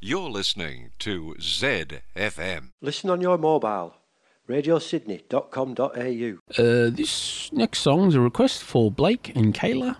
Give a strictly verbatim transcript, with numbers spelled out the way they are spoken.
You're listening to Z F M. Listen on your mobile. radio sydney dot com dot a u. Uh, this next song is a request for Blake and Kayla.